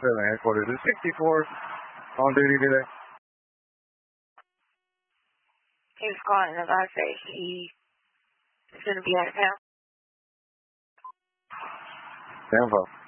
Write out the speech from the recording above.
headquarters is 64 on duty today. He was calling about that he is going to be out of town. Down